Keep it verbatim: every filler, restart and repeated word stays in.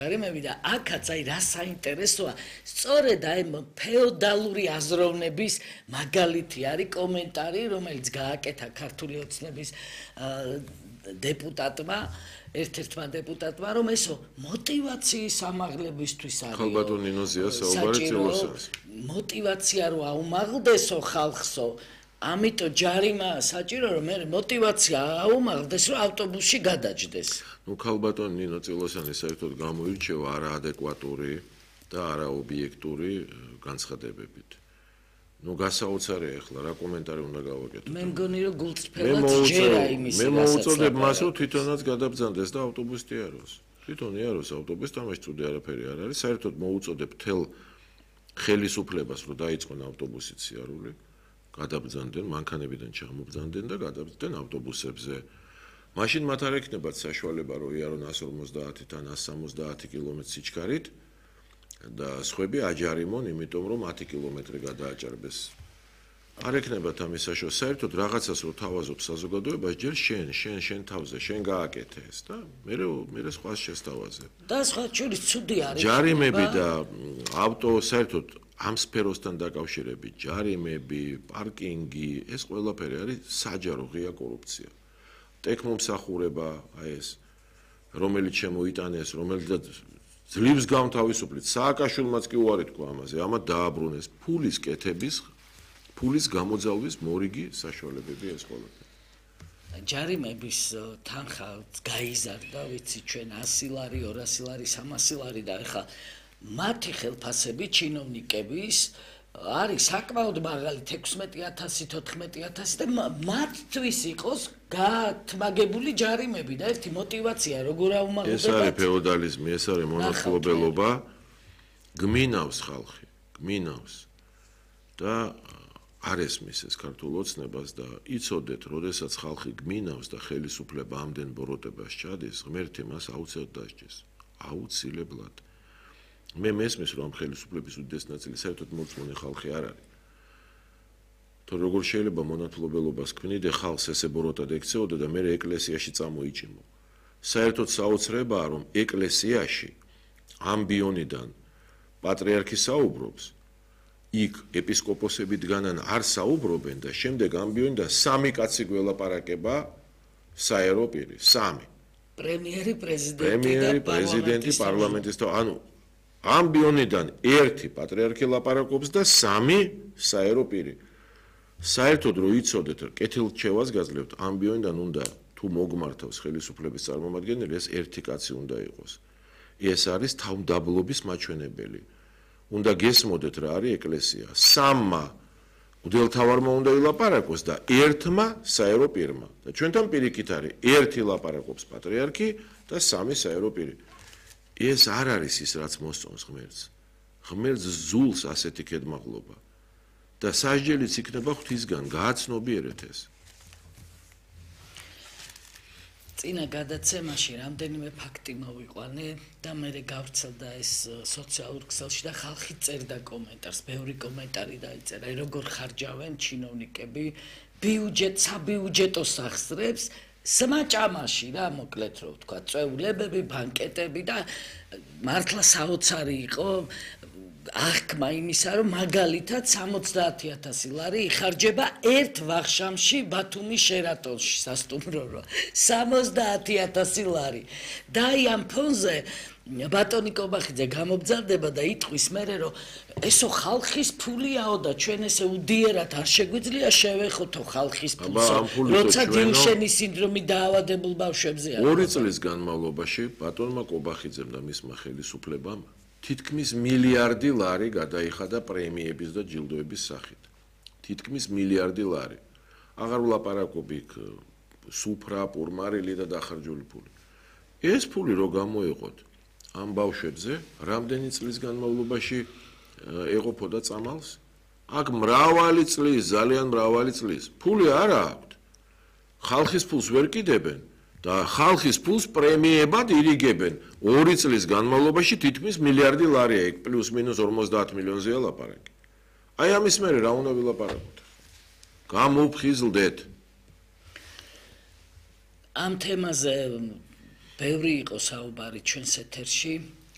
რემები და აქაც აი რა საინტერესოა, სწორედ აი ფეოდალური აზროვნების მაგალითი არის კომენტარი, რომელიც გააკეთა ქართული ოცნების დეპუტატმა, ერთ-ერთმა დეპუტატმა, რომ ესო მოტივაციის ამაღლებისთვის არის. ქალბატონ ნინოზია საუბარი ცილოსას. მოტივაცია რო აუმაღლდესო ხალხსო, ამიტომ ჯარიმა საჭირო რომ მე მოტივაცია აუმაღლდეს რომ ავტობუსში გადაჯდეს. ნუ ქალბატონ ნინო წილოსანი საერთოდ გამოირჩევა არაადეკვატური და არაობიექტური განცხადებებით. ნუ გასაოცარია ახლა რა კომენტარი უნდა გავაკეთო. მე მგონი რომ გულწრფელად ჯერა იმის მე მოუწოდებ მას რომ თვითონაც გადაბრძანდეს და ავტობუსი იაროს. თვითონ იაროს ავტობუსი თამაში ცუდი არაფერი არ არის. საერთოდ მოუწოდებ თელ ხელისუფლებას რომ დაიწყონ ავტობუსით სიარული. გადაბრძანდნენ, მანქანებიდან ჩამობრძანდნენ და გადაბრძდნენ ავტობუსებზე. მაშინ მათ არ ექნებათ საშუალება რომ იარონ εκατს ორმოცდაათი თან εκατს სამოცდაათი კილომეტრი სიჩქარით და სხვები აჯარიმონ, იმიტომ რომ ათი კილომეტრი გადააჭარბეს. არ ექნებათ ამის საშუალება. საერთოდ რაღაცას რო თავაზობ საზოგადოებას, ჯერ შენ, შენ, შენ თავზე, შენ გააკეთე ეს და მე მე სხვას შესთავაზე. და სხვა შორის ცუდი არის. ჯარიმები და ავტო საერთოდ ამ სფეროსთან დაკავშირებით ჯარიმები, პარკინგი, ეს ყველაფერი არის საჯარო ღია კორუფცია. ტექმომსახურება, აი ეს რომელიც შემოიტანეს, რომელსაც ძლივს გამთავისუფლეთ, სააკაშვილმაც კი უარი თქვა ამაზე, ამათ დააბრუნეს ფულის კეთების, ფულის გამოძალვის მორიგი საშუალებები ეს ყველაფერი. ჯარიმების თანხა გაიზარდა, ვიცი ჩვენ ასი ლარი, ორასი ლარი, სამასი ლარი და ეხლა მათი ხელფასები ჩინოვნიკების არის საკმაოდ მაღალი ექვსმეტი ათასი, თოთხმეტი ათასი და მათთვის იყოს გათმაგებული ჯარიმები და ერთი მოტივაცია როგორ აუმაღლებდათ. ეს არის ფეოდალიზმი, ეს არის მონათლობელობა. გმინავს ხალხი, გმინავს და არ ესმის ეს ქართულ ოცნებას და იცოდეთ, როდესაც ხალხი გმინავს და ხელისუფლება ამდენ ბოროტებას ჩადის, ღმერთი მას აუცილებლად დასჯეს. აუცილებლად. მე მესმის რომ ხელისუფლების უდიდეს ნაწილი საერთოდ მორწმუნე ხალხი არ არის. თუ როგორ შეიძლება მონათლობელობას ქმნიდე ხალხს ესე ბოროტად ექცეოდა და მე ეკლესიაში წამოიჭიმო. საერთოდ საოცრებაა რომ ეკლესიაში ამბიონიდან პატრიარქი საუბრობს, იქ ეპისკოპოსები დგანან არ საუბრობენ და შემდეგ ამბიონიდან სამი კაცი გველაპარაკება საერო პირი, სამი. პრემიერი პრეზიდენტი პრემიერი პრეზიდენტი პარლამენტის და ანუ ამბიონიდან ერთი პატრიარქი ლაპარაკობს და სამი საერო პირი. საერთოდ რო იცოდეთ, კეთილჩევას გაძლევთ, ამბიონიდან უნდა თუ მოგმართავს ხელისუფლების წარმომადგენელი, ეს ერთი კაცი უნდა იყოს. ეს არის თავმდაბლობის მაჩვენებელი. უნდა გესმოდეთ რა არის ეკლესია. სამმა მღვდელთავარმა უნდა ილაპარაკოს და ერთმა საერო პირმა. და ჩვენთან პირიქით არის ერთი ლაპარაკობს პატრიარქი და სამი საერო პირი. ეს არ არის ის რაც მოსწონს ღმერთს. ღმერთს ზულს ასეთი ქედმაღლობა და სასჯელიც იქნება ღვთისგან, გააცნობიერეთ ეს. წინა გადაცემაში რამდენიმე ფაქტი მოვიყვანე და მე გავრცელდა ეს სოციალურ ქსელში და ხალხი წერდა კომენტარს, ბევრი კომენტარი დაიწერა, როგორ ხარჯავენ ჩინოვნიკები ბიუჯეტს, საბიუჯეტო სახსრებს სმაჭამაში რა მოკლედ რო ვთქვა, წვეულებები, ბანკეტები და მართლა საოცარი იყო აღქმა იმისა, რომ მაგალითად სამოცდაათი ათასი ლარი იხარჯება ერთ ვახშამში ბათუმის შერატონში სასტუმროა. სამოცდაათი ათასი ლარი. და აი ამ ფონზე ბატონი კობახიძე გამობძალდება და იტყვის მერე რომ ესო ხალხის ფულიაო და ჩვენ ესე უდიერად არ შეგვიძლია შევეხოთო ხალხის ფულს. როცა დილშენის სინდრომი დაავადებულ ბავშვებზე არის. ორი წლის განმავლობაში ბატონმა კობახიძემ და მისმა ხელისუფლებამ თითქმის მილიარდი ლარი გადაიხადა პრემიების და ჯილდოების სახით. თითქმის მილიარდი ლარი. აღარ ვლაპარაკობ იქ სუფრა, პურმარილი და დახარჯული ფული. ეს ფული რო გამოეყოთ ამ ბავშვებზე, რამდენი წლის განმავლობაში ეყოფოდა წამალს? აქ მრავალი წლის, ძალიან მრავალი წლის. ფული არ აქვთ. ხალხის ფულს ვერ კიდებენ და ხალხის ფულს პრემიებად ირიგებენ. ორი წლის განმავლობაში თითქმის მილიარდი ლარია, იქ პლუს მინუს ორმოცდაათ მილიონზეა ლაპარაკი. აი ამის მერე რა უნდა ვილაპარაკოთ? გამოფხიზლდეთ. ამ თემაზე ბევრი იყო საუბარი ჩვენს ეთერში.